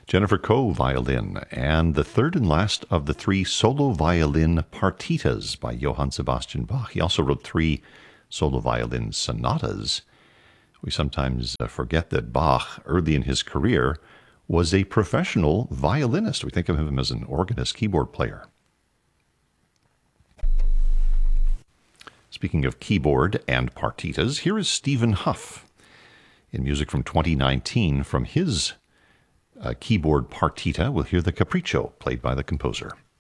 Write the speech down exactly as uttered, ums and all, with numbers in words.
Jennifer Coe, violin, and the third and last of the three solo violin partitas by Johann Sebastian Bach. He also wrote three solo violin sonatas. We sometimes uh, forget that Bach, early in his career, was a professional violinist. We think of him as an organist, keyboard player. Speaking of keyboard and partitas, here is Stephen Huff in music from twenty nineteen from his uh, keyboard partita. We'll hear the Capriccio played by the composer.